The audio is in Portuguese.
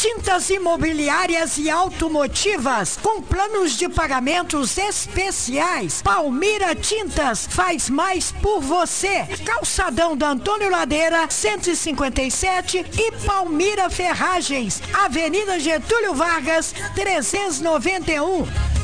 Tintas imobiliárias e automotivas com planos de pagamentos especiais. Palmira Tintas faz mais por você. Calçadão da Antônio Ladeira, 157 e Palmira Ferragens, Avenida Getúlio Vargas, 391.